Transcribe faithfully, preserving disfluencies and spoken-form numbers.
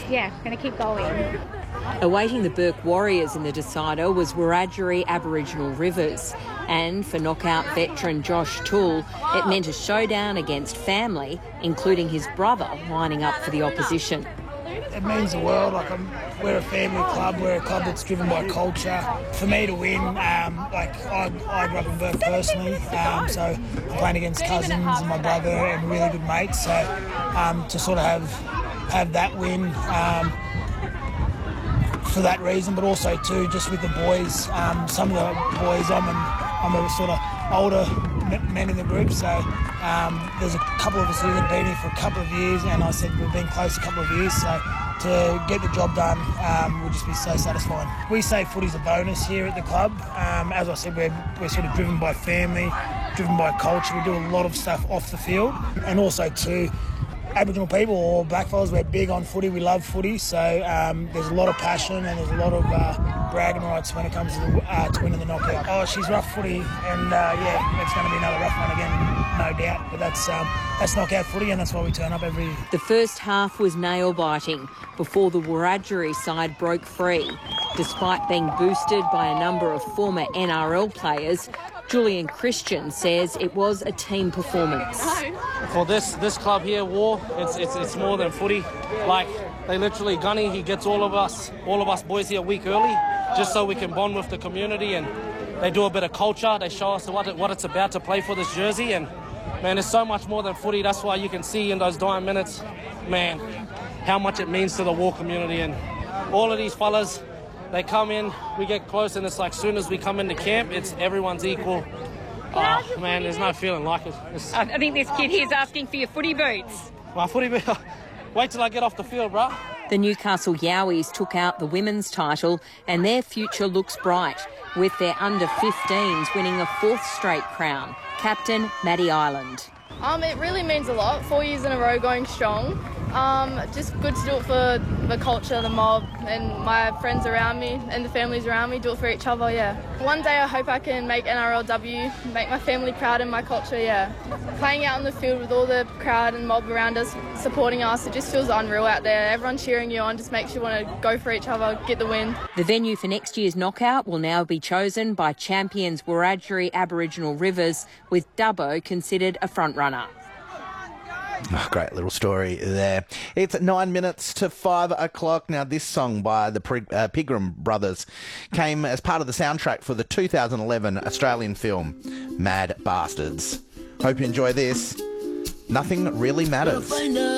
yeah, going to keep going. Awaiting the Burke Warriors in the decider was Wiradjuri Aboriginal Rivers. And for knockout veteran Josh Toole, it meant a showdown against family, including his brother lining up for the opposition. It means the world. Like I'm, we're a family club. We're a club that's driven by culture. For me to win, um, like I, I grew up in Burke personally, um, so I'm playing against cousins and my brother and really good mates. So um, to sort of have have that win um, for that reason, but also too just with the boys. Um, some of the boys, I'm an, I'm a sort of older men in the group, so um, there's a couple of us who have been here for a couple of years, and I said we've been close a couple of years, so to get the job done um, would just be so satisfying. We say footy's a bonus here at the club. Um, as I said, we're, we're sort of driven by family, driven by culture. We do a lot of stuff off the field, and also too, Aboriginal people or blackfellas, we're big on footy. We love footy, so um, there's a lot of passion and there's a lot of uh, bragging rights when it comes to, the, uh, to winning the knockout. Oh, she's rough footy, and uh, yeah, it's going to be another rough one again, no doubt. But that's um, that's knockout footy, and that's why we turn up every. The first half was nail biting before the Wiradjuri side broke free, despite being boosted by a number of former N R L players. Julian Christian says it was a team performance. For this this club here, War, it's it's it's more than footy. Like they literally, Gunny, he gets all of us, all of us boys here a week early, just so we can bond with the community, and they do a bit of culture. They show us what it, what it's about to play for this jersey, and man, it's so much more than footy. That's why you can see in those dying minutes, man, how much it means to the War community, and all of these fellas. They come in, we get close, and it's like soon as we come into camp, it's everyone's equal. Oh, man, there's no feeling like it. It's, I think this kid here's asking for your footy boots. my footy boots. Wait till I get off the field, bro. The Newcastle Yowies took out the women's title, and their future looks bright, with their under fifteens winning a fourth straight crown. Captain Maddie Ireland. Um, it really means a lot. Four years in a row going strong. Um, just good to do it for the culture, the mob, and my friends around me and the families around me. Do it for each other, yeah. One day I hope I can make N R L W, make my family proud and my culture, yeah. Playing out on the field with all the crowd and mob around us, supporting us, it just feels unreal out there. Everyone cheering you on just makes you want to go for each other, get the win. The venue for next year's knockout will now be chosen by champions Wiradjuri Aboriginal Rivers, with Dubbo considered a front-runner. Oh, great little story there. It's nine minutes to five o'clock. Now, this song by the Prig- uh, Pigram Brothers came as part of the soundtrack for the two thousand eleven Australian film Mad Bastards. Hope you enjoy this. Nothing Really Matters.